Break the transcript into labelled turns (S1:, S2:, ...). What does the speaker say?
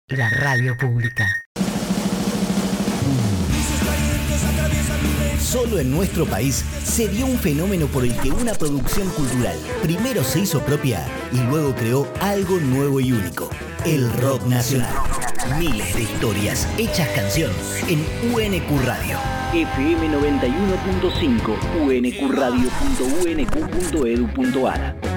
S1: La radio pública.
S2: Solo en nuestro país se dio un fenómeno por el que una producción cultural primero se hizo propia y luego creó algo nuevo y único: el rock nacional. Miles de historias hechas canción en UNQ Radio. FM 91.5, uncradio.unq.edu.ar.